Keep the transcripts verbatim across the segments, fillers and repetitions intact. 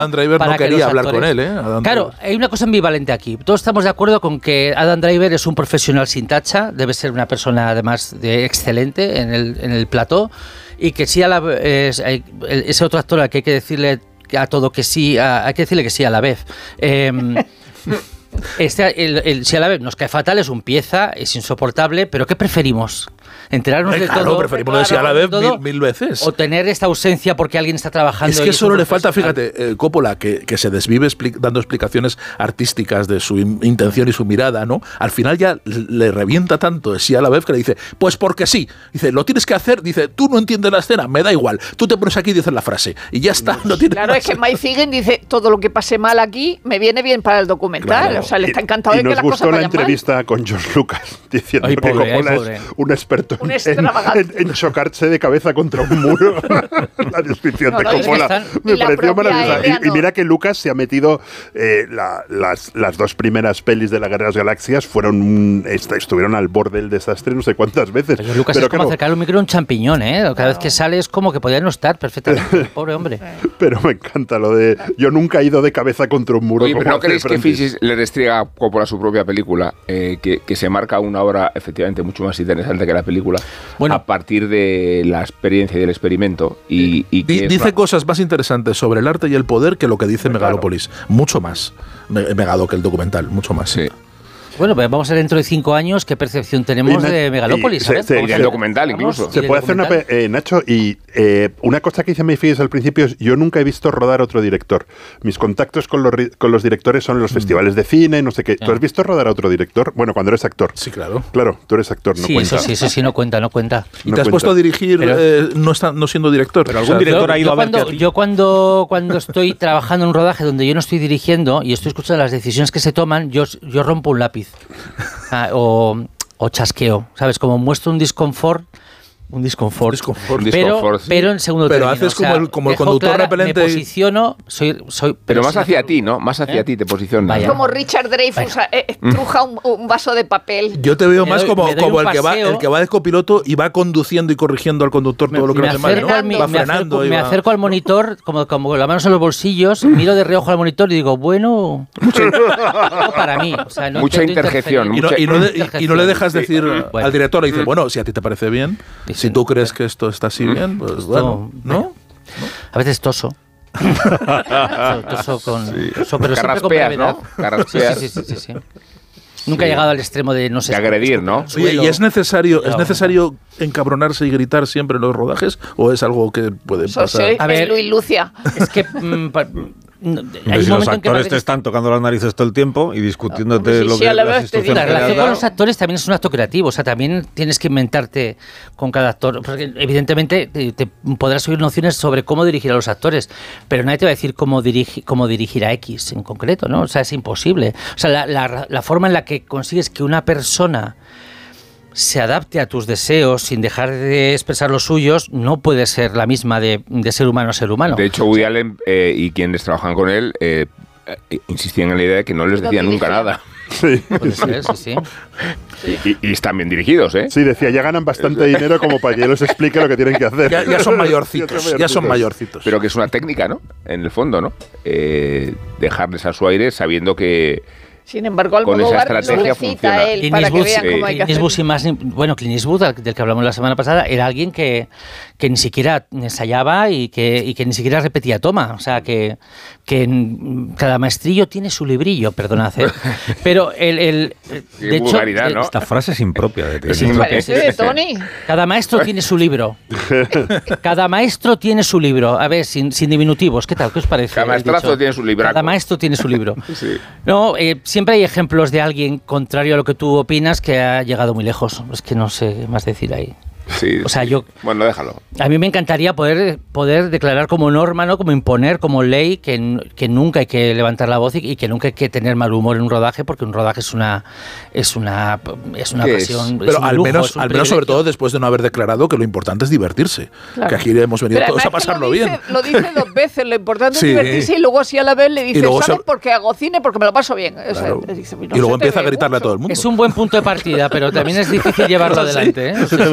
Adam Driver para no que quería los hablar actores... con él, ¿eh? Adam claro, Driver. hay una cosa ambivalente aquí. Todos estamos de acuerdo con que Adam Driver es un profesional sin tacha, debe ser una persona además de excelente en el, en el plató, y que sí a la es, ese otro actor al que hay que decirle a todo que sí, a, hay que decirle que sí a la vez. Eh, Este, el, el, si a la vez nos cae fatal, es un pieza, es insoportable, pero ¿qué preferimos? ¿Enterarnos eh, de claro, todo? preferimos claro, decir a la vez todo, mil, mil veces. O tener esta ausencia porque alguien está trabajando. Es que solo le falta, fíjate, eh, Coppola, que, que se desvive expli- dando explicaciones artísticas de su in- intención y su mirada, ¿no? Al final ya le revienta tanto sí a la vez que le dice, pues porque sí. Dice, lo tienes que hacer. Dice, tú no entiendes la escena, me da igual. Tú te pones aquí y dices la frase. Y ya está. No tiene claro, es que Mike Figgin dice, todo lo que pase mal aquí me viene bien para el documental. Claro. O sea, le está encantado y, de y que las cosas vayan mal. Nos gustó la entrevista con George Lucas diciendo ay, que pobre, Coppola ay, es un experto un en, en, en chocarse de cabeza contra un muro. La descripción no, de no, Coppola es que me pareció maravillosa. Y, y no. mira que Lucas se ha metido eh, la, las, las dos primeras pelis de la Guerra de las Galaxias fueron est- estuvieron al borde del desastre no sé cuántas veces. Pero Lucas pero es como claro, acercar un micro a un champiñón, ¿eh? Cada claro. vez que sale es como que podría no estar perfectamente. Pobre hombre. Pero me encanta lo de yo nunca he ido de cabeza contra un muro. Oye, como pero ¿no creéis que Francis. Fish le restriega Coppola su propia película, eh, que, que se marca una obra efectivamente mucho más interesante que la película, bueno, a partir de la experiencia y del experimento? Y, y D- dice la... cosas más interesantes sobre el arte y el poder que lo que dice claro. Megalópolis. Mucho más. Me- Megalo que el documental, mucho más. Sí. Bueno, pues vamos a ver dentro de cinco años qué percepción tenemos y, de Megalópolis. Y, se, y del documental incluso. Se puede hacer una, eh, Nacho, y eh, una cosa que dice Mayfield al principio es, yo nunca he visto rodar otro director. Mis contactos con los, con los directores son en los mm. festivales de cine, no sé qué. ¿Tú has visto rodar a otro director? Bueno, cuando eres actor. Sí, claro. Claro, tú eres actor, no sí, cuenta. Eso sí, eso sí, no cuenta, no cuenta. ¿Y no te has cuenta. puesto a dirigir pero, eh, no, está, no siendo director? Pero algún o sea, director yo, ha ido yo a verte cuando, a ti. Yo cuando, cuando estoy trabajando en un rodaje donde yo no estoy dirigiendo y estoy escuchando las decisiones que se toman, yo, yo rompo un lápiz. Ah, o, o chasqueo, ¿sabes? Como muestro un disconfort, un disconfort, disconfort. pero, disconfort, sí. pero en segundo pero término. haces o sea, como el, como el dejo conductor clara, repelente. Me posiciono, soy... soy Pero, pero más sí, hacia ti, ¿no? Más hacia ¿eh? ti te posicionas. Es como Richard Dreyfuss eh, estruja un, un vaso de papel. Yo te veo me más doy, como, como el, que va, paseo, el que va de copiloto y va conduciendo y corrigiendo al conductor me, todo lo que me no hace mal, ¿no? al, Va me frenando. Acerco, y me va... acerco al monitor, como, como con las manos en los bolsillos, miro de reojo al monitor y digo, bueno, no para mí. O sea, no mucha interjección. Y no, y, no de, y, y no le dejas decir sí. bueno. al director, le dice, bueno, si a ti te parece bien, Dicen, si tú crees que esto está así bien, pues esto, bueno, ¿no? A veces toso. toso con, sí. toso, pero siempre con brevedad. ¿no? Sí, sí, sí, sí, sí. Nunca sí. he llegado al extremo de no sé. De agredir, ¿no? Oye, ¿y es necesario, es necesario encabronarse y gritar siempre en los rodajes? ¿O es algo que puede pasar? Eso sí, a ver, es Luis Lucia. Es que... Mm, pa, No, hay si los actores te están tocando las narices todo el tiempo y discutiéndote no, lo sí, que las instrucciones la relación que con los actores también es un acto creativo, o sea, también tienes que inventarte con cada actor, porque evidentemente te, te podrás oír nociones sobre cómo dirigir a los actores, pero nadie te va a decir cómo, dirigi, cómo dirigir a X en concreto, ¿no? O sea, es imposible. O sea, la, la, la forma en la que consigues que una persona se adapte a tus deseos sin dejar de expresar los suyos no puede ser la misma de, de ser humano a ser humano. De hecho, Woody Allen eh, y quienes trabajan con él eh, eh, insistían en la idea de que no les decía nunca nada. Sí. Puede ser, sí, sí. Y, y están bien dirigidos, ¿eh? Sí, decía, ya ganan bastante dinero como para que yo les explique lo que tienen que hacer. Ya, ya son mayorcitos, ya son mayorcitos. Pero que es una técnica, ¿no? En el fondo, ¿no? Eh, dejarles a su aire sabiendo que sin embargo, Almodóvar lo recita funciona. él para que vean cómo hay que hacer. Clint más, bueno, Clint Eastwood, del que hablamos la semana pasada, era alguien que, que ni siquiera ensayaba y que, y que ni siquiera repetía toma. O sea, que, que cada maestrillo tiene su librillo, perdonad. ¿eh? Pero el... el sí, de hecho, ¿no? Esta frase es impropia de ti. Es parece de Tony. Cada maestro tiene su libro. Cada maestro tiene su libro. A ver, sin, sin diminutivos, ¿qué tal? ¿Qué os parece? Cada maestrazo tiene su libro. Cada maestro tiene su libro. Sí. No, eh, siempre hay ejemplos de alguien contrario a lo que tú opinas que ha llegado muy lejos. Es que no sé qué más decir ahí. Sí, o sea, sí. yo... Bueno, déjalo. A mí me encantaría poder, poder declarar como norma, ¿no? Como imponer, como ley, que, que nunca hay que levantar la voz y, y que nunca hay que tener mal humor en un rodaje, porque un rodaje es una es una es una pasión. Es? Pero es un al lujo, menos, al menos sobre todo después de no haber declarado que lo importante es divertirse. Claro. Que aquí hemos venido pero todos a pasarlo lo dice, bien. Lo dice dos veces, lo importante sí. es divertirse y luego así a la vez le dice, ¿sabes se... por qué hago cine? Porque me lo paso bien. O sea, claro. dice, no y luego empieza a gritarle mucho. a todo el mundo. Es un buen punto de partida, pero también es difícil llevarlo adelante. ¿eh? Se te ve mucho.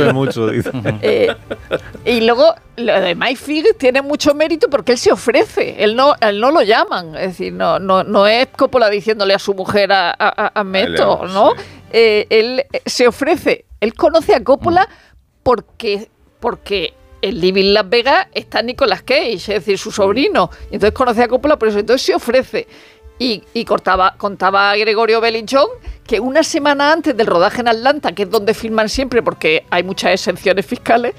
lo dice. Eh, y luego, lo de Mike Figgis tiene mucho mérito porque él se ofrece, él no, él no lo llaman, es decir, no, no, no es Coppola diciéndole a su mujer a, a, a Meto, ¿no? Sí. Eh, él se ofrece, él conoce a Coppola mm. porque, porque en Living Las Vegas está Nicolas Cage, es decir, su sobrino, y entonces conoce a Coppola por eso, entonces se ofrece. Y, y cortaba, contaba Gregorio Bellinchón que una semana antes del rodaje en Atlanta, que es donde filman siempre porque hay muchas exenciones fiscales,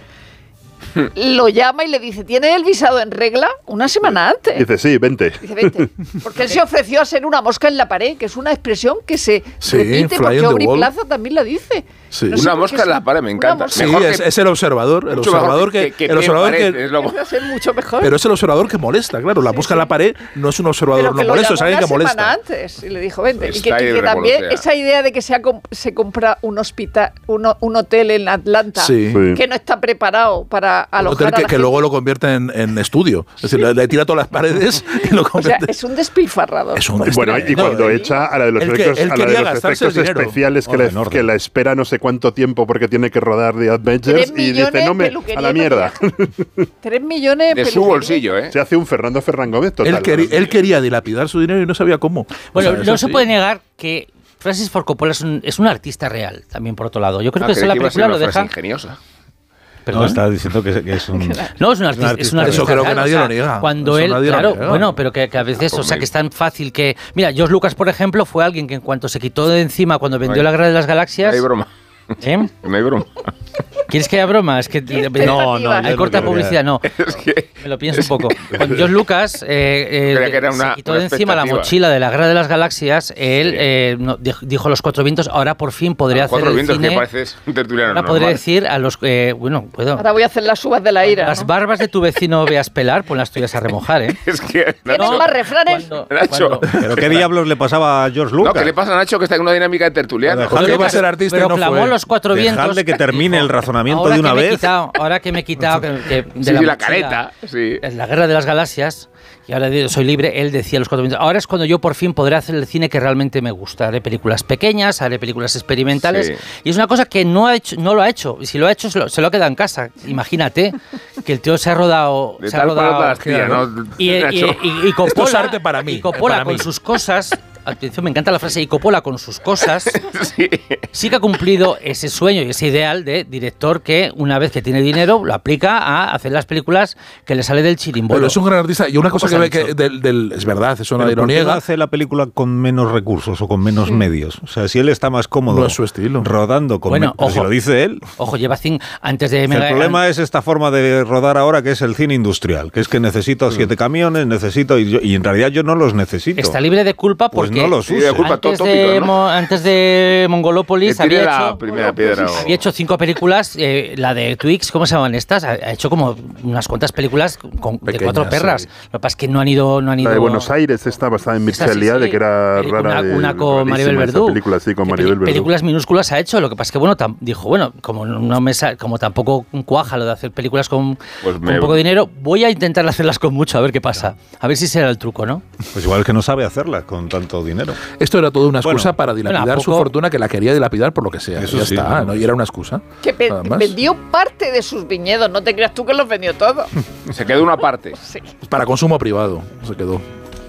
lo llama y le dice, ¿tiene el visado en regla? Una semana antes. Dice, sí, vente. Dice, vente. Porque él se ofreció a ser una mosca en la pared, que es una expresión que se sí, repite, porque Aubrey Plaza también la dice. Sí. No una mosca en la pared, me encanta. Sí, es, es el observador. El observador que... que, que el observador que, que es lo... es mucho mejor. Pero es el observador que molesta, claro. La sí, mosca sí. en la pared no es un observador no molesto, es alguien que molesta. Una semana antes y le dijo, vente. Y que, y que también esa idea de que se, ha, se compra un hospital, un, un hotel en Atlanta, sí. que no está preparado para alojar a la que luego lo convierte en, en estudio. Es decir, le, le tira todas las paredes y lo convierte. O sea, es un despilfarrador. Es un bueno, y cuando no, echa a la de los él efectos, que, él a la de los efectos especiales que, le, que la espera no sé cuánto tiempo porque tiene que rodar The Avengers y dice, no me, a la mierda. Tres millones de su bolsillo, ¿eh? Se hace un Fernando Ferran Gómez total. Él, queri, él quería dilapidar su dinero y no sabía cómo. Bueno, o sea, no se sí. puede negar que Francis Ford Coppola es un, es un artista real, también por otro lado. Yo creo ah, que esa la película lo deja ingeniosa. ¿Perdón? No, estaba diciendo que, que es un... No, es un artista. Es un artista eso creo real, que nadie o sea, lo niega. Cuando eso él, nadie claro, lo niega. bueno, pero que, que a veces, o sea, que es tan fácil que... Mira, George Lucas, por ejemplo, fue alguien que en cuanto se quitó de encima, cuando vendió no hay, la Guerra de las Galaxias... No hay broma. ¿Eh? No hay broma. ¿Quieres que haya broma? Es que no, no, hay corta no publicidad, no. Es que, me lo pienso un poco. Cuando George Lucas eh, eh, una, se quitó de encima la mochila de la Guerra de las Galaxias, él sí. eh, no, dijo los cuatro vientos, ahora por fin podría hacer cuatro el vientos cine. Que pareces un tertuliano ahora normal. podría decir a los eh, bueno, puedo. Ahora voy a hacer las uvas de la ira. Las barbas de tu vecino veas pelar, pon las tuyas a remojar, ¿eh? Es que ¿tienes Nacho, más refranes? Cuando, Nacho. ¿Pero qué diablos le pasaba a George Lucas? No, ¿qué le pasa a Nacho que está en una dinámica de tertuliano? Dejadle que va a ser artista pero y no clamó fue. los cuatro vientos. Dejadle que termine dijo, el razonamiento ahora de una que me he vez. Quitado, ahora que me he quitado que, que de sí, la, sí, la mochila, careta, sí. En la Guerra de las Galaxias, y ahora soy libre, él decía los cuatro vientos. Ahora es cuando yo por fin podré hacer el cine que realmente me gusta. Haré películas pequeñas, haré películas experimentales. Sí. Y es una cosa que no, ha hecho, no lo ha hecho. Y si lo ha hecho, se lo, se lo ha quedado en casa. Imagínate que el tío se ha rodado. De se tal ha rodado las tías, ¿no? Y, y, y, y, y Coppola, esto es arte para mí. Y Coppola para con mí. sus cosas. Atención, me encanta la frase, y Coppola con sus cosas, sí. sí que ha cumplido ese sueño y ese ideal de director que una vez que tiene dinero lo aplica a hacer las películas que le sale del chirimbolo. Pero es un gran artista y una cosa que ve que del, del, es verdad, eso nadie lo niega. ¿Por qué hace la película con menos recursos o con menos sí. medios? O sea, si él está más cómodo no es su estilo. rodando con bueno, menos, si lo dice él. Ojo, lleva cinco antes de... El mega, problema an... es esta forma de rodar ahora que es el cine industrial, que es que necesito sí. siete camiones, necesito y, yo, y en realidad yo no los necesito. Está libre de culpa porque... Pues no los usa. Sí, antes, tópico, de, ¿no? antes de Mongolópolis había hecho, primera piedra, o... había hecho cinco películas, eh, la de Twix, ¿cómo se llaman estas? Ha, ha hecho como unas cuantas películas con, Pequeñas, de cuatro perras. Sí. Lo que pasa es que no han ido... No han ido la de Buenos Aires está basada en Mircea de que era rara. Una, una con Maribel Verdú. Película, sí, con Maribel Verdú. Películas minúsculas ha hecho, lo que pasa es que bueno, tam, dijo, bueno, como no me sal, como tampoco cuaja lo de hacer películas con, pues con me... poco dinero, voy a intentar hacerlas con mucho, a ver qué pasa. A ver si será el truco, ¿no? Pues igual que no sabe hacerlas con tanto dinero. Esto era toda una excusa bueno, para dilapidar bueno, su fortuna, que la quería dilapidar por lo que sea. Eso ya sí, está, ¿no? Y era una excusa. Que pe- vendió parte de sus viñedos, no te creas tú que los vendió todos. Se quedó una parte. Sí. Para consumo privado se quedó.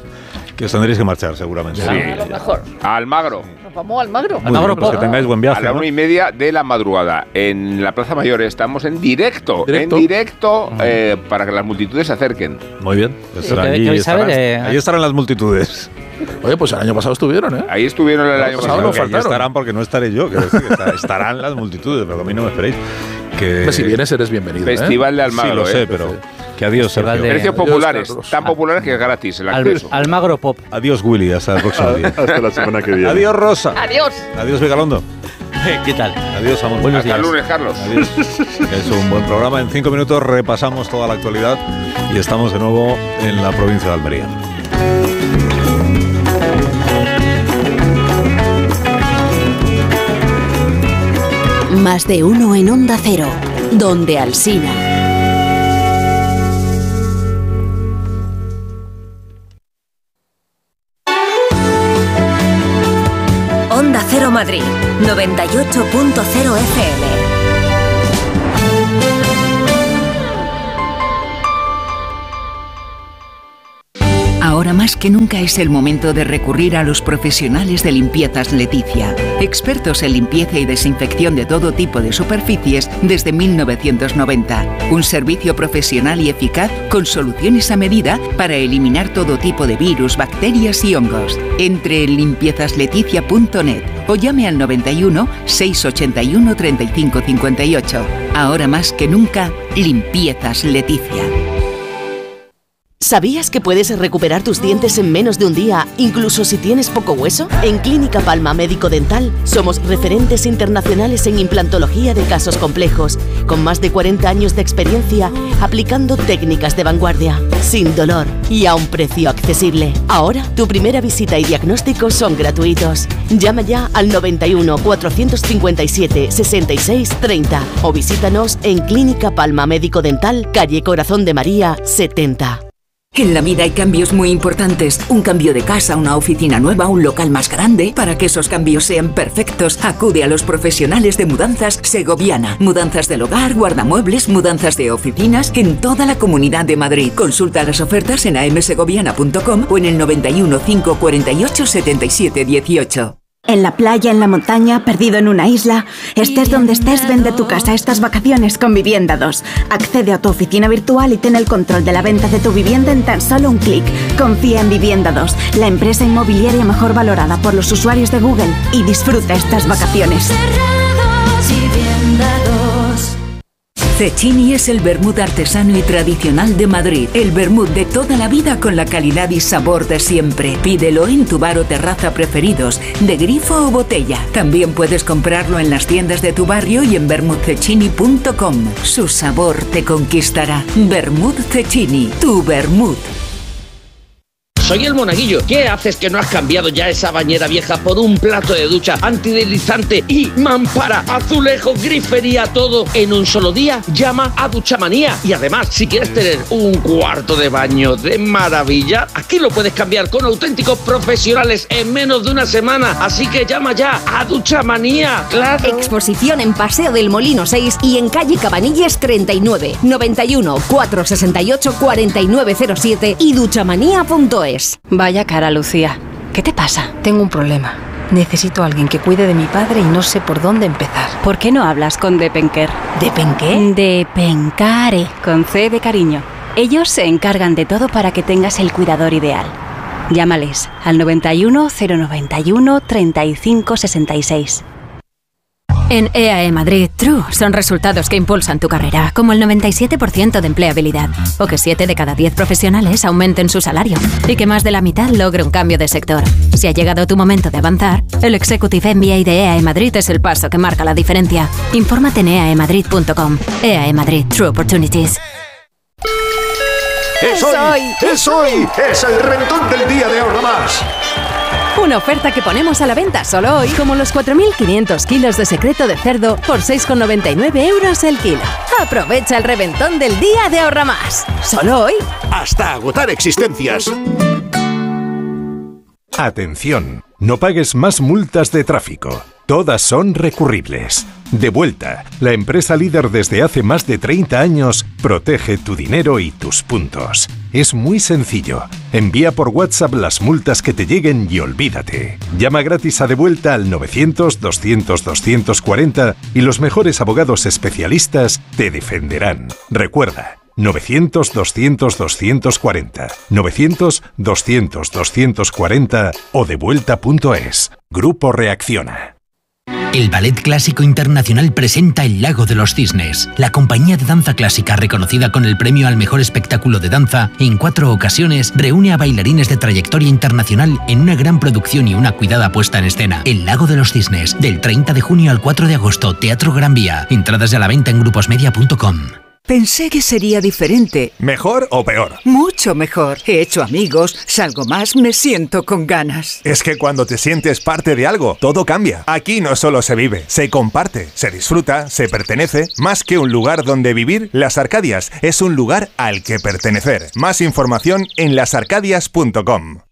Que os tendréis que marchar, seguramente. Sí, a lo mejor. A Almagro. Nos vamos a Almagro. Muy Almagro, bien, pues que tengáis buen viaje. A la una y media de la madrugada, en la Plaza Mayor, estamos en directo. ¿Directo? En directo, eh, para que las multitudes se acerquen. Muy bien. Pues sí, allí, que estarán, de... allí estarán las multitudes. Oye, pues el año pasado estuvieron, ¿eh? Ahí estuvieron el año pasado. No que allí estarán porque no estaré yo. Quiero decir, que estarán las multitudes, pero a mí no me esperéis. Que... Pues si vienes eres bienvenido. Festival ¿eh? de Almagro. Sí, lo sé, ¿eh? pero... Que adiós, Sergio. De... Precios populares, adiós, tan populares que es gratis el acceso. Al, Almagro Pop. Adiós, Willy, hasta el próximo día. Hasta la semana que viene. Adiós, Rosa. Adiós. Adiós, Vigalondo. ¿Qué tal? Adiós, amor. Buenos hasta días. el lunes, Carlos. Adiós. Es un buen programa. En cinco minutos repasamos toda la actualidad y estamos de nuevo en la provincia de Almería. Más de uno en Onda Cero, donde Alsina. Onda Cero Madrid, noventa y ocho punto cero F M. Ahora más que nunca es el momento de recurrir a los profesionales de Limpiezas Leticia, expertos en limpieza y desinfección de todo tipo de superficies desde mil novecientos noventa. Un servicio profesional y eficaz con soluciones a medida para eliminar todo tipo de virus, bacterias y hongos. Entre en limpiezas leticia punto net o llame al noventa y uno, seiscientos ochenta y uno, treinta y cinco cincuenta y ocho. Ahora más que nunca, Limpiezas Leticia. ¿Sabías que puedes recuperar tus dientes en menos de un día, incluso si tienes poco hueso? En Clínica Palma Médico Dental somos referentes internacionales en implantología de casos complejos, con más de cuarenta años de experiencia aplicando técnicas de vanguardia, sin dolor y a un precio accesible. Ahora, tu primera visita y diagnóstico son gratuitos. Llama ya al noventa y uno, cuatrocientos cincuenta y siete, sesenta y seis, treinta o visítanos en Clínica Palma Médico Dental, calle Corazón de María, setenta. En la vida hay cambios muy importantes. Un cambio de casa, una oficina nueva, un local más grande. Para que esos cambios sean perfectos, acude a los profesionales de Mudanzas Segoviana. Mudanzas del hogar, guardamuebles, mudanzas de oficinas en toda la Comunidad de Madrid. Consulta las ofertas en a m segoviana punto com o en el noventa y uno, cinco cuarenta y ocho, setenta y siete dieciocho. En la playa, en la montaña, perdido en una isla. Estés donde estés, vende tu casa estas vacaciones con Vivienda dos. Accede a tu oficina virtual y ten el control de la venta de tu vivienda en tan solo un clic. Confía en Vivienda dos, la empresa inmobiliaria mejor valorada por los usuarios de Google, y disfruta estas vacaciones. Cecchini es el vermut artesano y tradicional de Madrid. El vermut de toda la vida con la calidad y sabor de siempre. Pídelo en tu bar o terraza preferidos, de grifo o botella. También puedes comprarlo en las tiendas de tu barrio y en vermut cecchini punto com. Su sabor te conquistará. Vermut Cecchini, tu vermut. Soy el Monaguillo. ¿Qué haces que no has cambiado ya esa bañera vieja por un plato de ducha antideslizante y mampara, azulejo, grifería, todo en un solo día? Llama a Duchamanía. Y además, si quieres tener un cuarto de baño de maravilla, aquí lo puedes cambiar con auténticos profesionales en menos de una semana. Así que llama ya a Duchamanía. ¡Claro! Exposición en Paseo del Molino seis y en calle Cabanilles treinta y nueve, noventa y uno, cuatrocientos sesenta y ocho, cuarenta y nueve cero siete y duchamanía punto es. Vaya cara, Lucía. ¿Qué te pasa? Tengo un problema. Necesito a alguien que cuide de mi padre y no sé por dónde empezar. ¿Por qué no hablas con Depenker? ¿Depenqué? Depencare, con C de cariño. Ellos se encargan de todo para que tengas el cuidador ideal. Llámales al noventa y uno, cero noventa y uno, treinta y cinco sesenta y seis. En E A E Madrid, True son resultados que impulsan tu carrera, como el noventa y siete por ciento de empleabilidad, o que siete de cada diez profesionales aumenten su salario, y que más de la mitad logre un cambio de sector. Si ha llegado tu momento de avanzar, el Executive M B A de E A E Madrid es el paso que marca la diferencia. Infórmate en e a e madrid punto com. E A E Madrid, True Opportunities. ¡Es hoy! ¡Es hoy! ¡Es el reventón del día de Ahorra Más! Una oferta que ponemos a la venta solo hoy, como los cuatro mil quinientos kilos de secreto de cerdo por seis con noventa y nueve euros el kilo. Aprovecha el reventón del día de Ahorra Más. Solo hoy. Hasta agotar existencias. Atención, no pagues más multas de tráfico. Todas son recurribles. Devuelta, la empresa líder desde hace más de treinta años, protege tu dinero y tus puntos. Es muy sencillo. Envía por WhatsApp las multas que te lleguen y olvídate. Llama gratis a Devuelta al novecientos, doscientos, doscientos cuarenta y los mejores abogados especialistas te defenderán. Recuerda, novecientos, doscientos, doscientos cuarenta, novecientos, doscientos, doscientos cuarenta o devuelta punto es. Grupo Reacciona. El Ballet Clásico Internacional presenta El Lago de los Cisnes. La compañía de danza clásica reconocida con el premio al mejor espectáculo de danza en cuatro ocasiones reúne a bailarines de trayectoria internacional en una gran producción y una cuidada puesta en escena. El Lago de los Cisnes, del treinta de junio al cuatro de agosto, Teatro Gran Vía. Entradas a la venta en gruposmedia punto com. Pensé que sería diferente. ¿Mejor o peor? Mucho mejor. He hecho amigos, salgo más, me siento con ganas. Es que cuando te sientes parte de algo, todo cambia. Aquí no solo se vive, se comparte, se disfruta, se pertenece. Más que un lugar donde vivir, Las Arcadias es un lugar al que pertenecer. Más información en las arcadias punto com.